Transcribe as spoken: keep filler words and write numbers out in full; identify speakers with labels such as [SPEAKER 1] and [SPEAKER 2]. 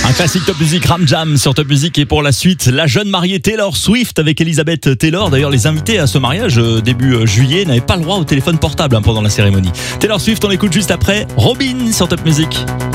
[SPEAKER 1] Un classique Top Music, Ram Jam sur Top Music. Et pour la suite, la jeune mariée Taylor Swift avec Elizabeth Taylor. D'ailleurs, les invités à ce mariage euh, début euh, juillet n'avaient pas le droit au téléphone portable hein, pendant la cérémonie. Taylor Swift, on l'écoute juste après. Robin sur Top Music.